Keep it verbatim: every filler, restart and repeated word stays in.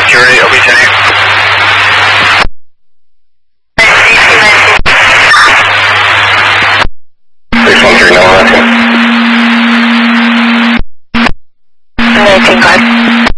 security, O B ten eight. six one three, no one. nineteen, five.